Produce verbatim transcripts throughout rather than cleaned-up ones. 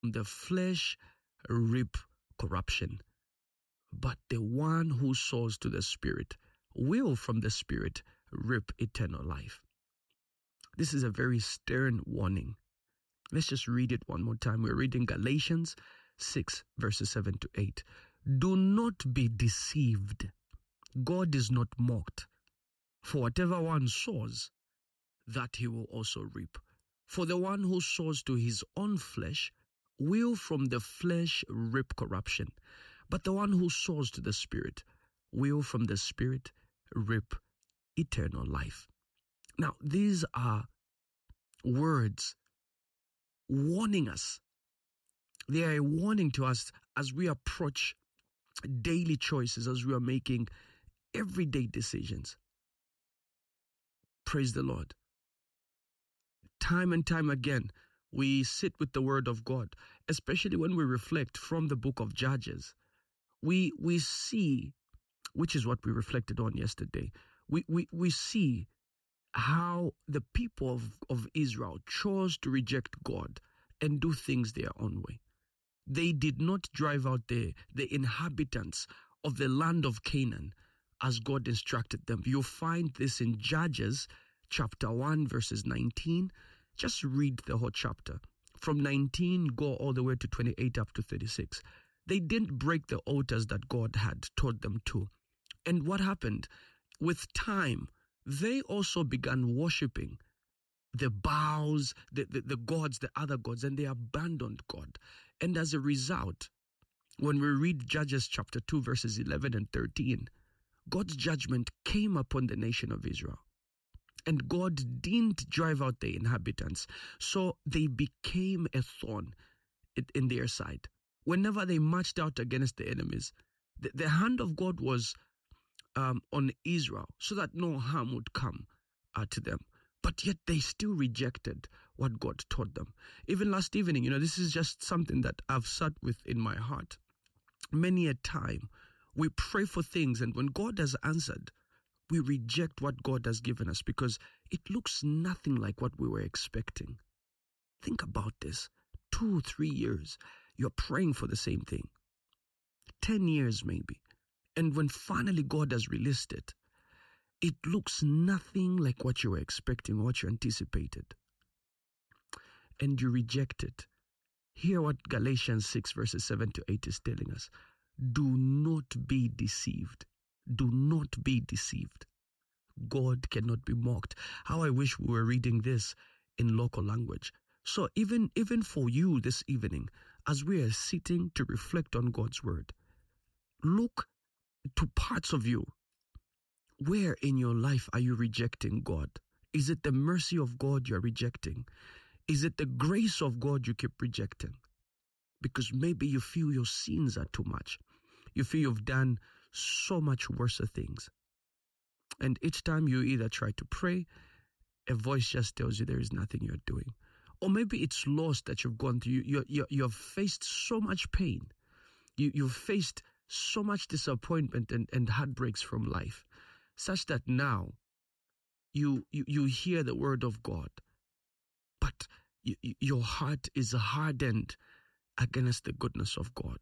the flesh reap corruption, but the one who sows to the Spirit will from the Spirit reap eternal life. This is a very stern warning. Let's just read it one more time. We're reading Galatians six, verses seven to eight. Do not be deceived. God is not mocked. For whatever one sows, that he will also reap. For the one who sows to his own flesh will from the flesh reap corruption, but the one who sows to the Spirit will from the Spirit reap eternal life. Now, these are words warning us. They are a warning to us as we approach daily choices, as we are making everyday decisions. Praise the Lord. Time and time again, we sit with the Word of God, especially when we reflect from the book of Judges. We we see, which is what we reflected on yesterday, we, we, we see how the people of, of Israel chose to reject God and do things their own way. They did not drive out the, the inhabitants of the land of Canaan as God instructed them. You'll find this in Judges chapter one, verses nineteen. Just read the whole chapter. From nineteen, go all the way to twenty-eight up to thirty-six. They didn't break the altars that God had told them to. And what happened? With time, they also began worshipping the Baals, the, the, the gods, the other gods, and they abandoned God. And as a result, when we read Judges chapter two, verses eleven and thirteen, God's judgment came upon the nation of Israel. And God didn't drive out the inhabitants, so they became a thorn in their side. Whenever they marched out against the enemies, the, the hand of God was um, on Israel so that no harm would come uh, to them. But yet they still rejected what God taught them. Even last evening, you know, this is just something that I've sat with in my heart. Many a time, we pray for things, and when God has answered, we reject what God has given us because it looks nothing like what we were expecting. Think about this. Two, three years, you're praying for the same thing. Ten years maybe. And when finally God has released it, it looks nothing like what you were expecting or what you anticipated. And you reject it. Hear what Galatians six, verses seven to eight is telling us. Do not be deceived. Do not be deceived. God cannot be mocked. How I wish we were reading this in local language. So even, even for you this evening, as we are sitting to reflect on God's word, look to parts of you. Where in your life are you rejecting God? Is it the mercy of God you're rejecting? Is it the grace of God you keep rejecting? Because maybe you feel your sins are too much. You feel you've done so much worse things. And each time you either try to pray, a voice just tells you there is nothing you're doing. Or maybe it's loss that you've gone through. You, you, you, you have faced so much pain. You, you've faced so much disappointment and, and heartbreaks from life, such that now you, you, you hear the word of God, but you, your heart is hardened against the goodness of God.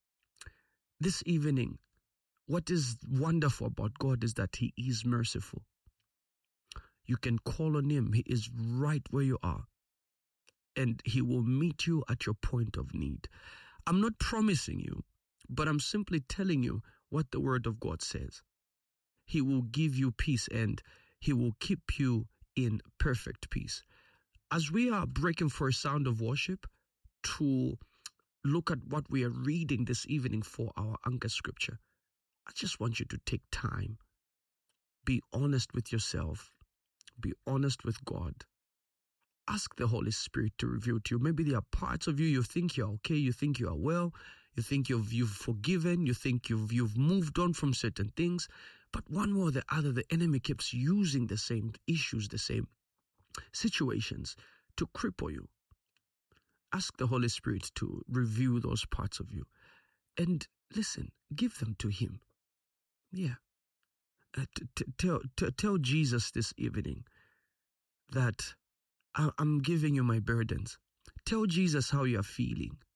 This evening, what is wonderful about God is that He is merciful. You can call on Him. He is right where you are. And He will meet you at your point of need. I'm not promising you, but I'm simply telling you what the Word of God says. He will give you peace and He will keep you in perfect peace. As we are breaking for a sound of worship to look at what we are reading this evening for our anchor scripture, I just want you to take time. Be honest with yourself. Be honest with God. Ask the Holy Spirit to reveal to you. Maybe there are parts of you, you think you're okay, you think you are well, you think you've you've forgiven, you think you've you've moved on from certain things, but one way or the other, the enemy keeps using the same issues, the same situations to cripple you. Ask the Holy Spirit to reveal those parts of you. And listen, give them to Him. Yeah. Uh, t- t- tell, t- tell Jesus this evening that I- I'm giving you my burdens. Tell Jesus how you are feeling.